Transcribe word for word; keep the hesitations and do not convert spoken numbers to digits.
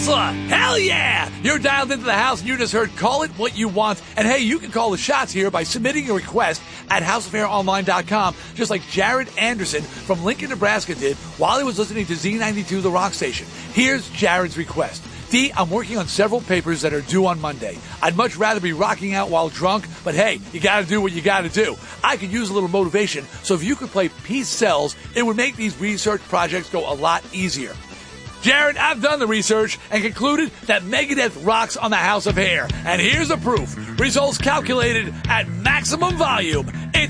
Tesla! Hell yeah! You're dialed into the house and you just heard Call It What You Want. And hey, you can call the shots here by submitting a request at house of hair online dot com, just like Jared Anderson from Lincoln, Nebraska did while he was listening to Z ninety-two, the rock station. Here's Jared's request. D, I'm working on several papers that are due on Monday. I'd much rather be rocking out while drunk, but hey, you gotta do what you gotta do. I could use a little motivation, so if you could play Peace Sells, it would make these research projects go a lot easier. Jared, I've done the research and concluded that Megadeth rocks on the House of Hair. And here's the proof. Results calculated at maximum volume. It's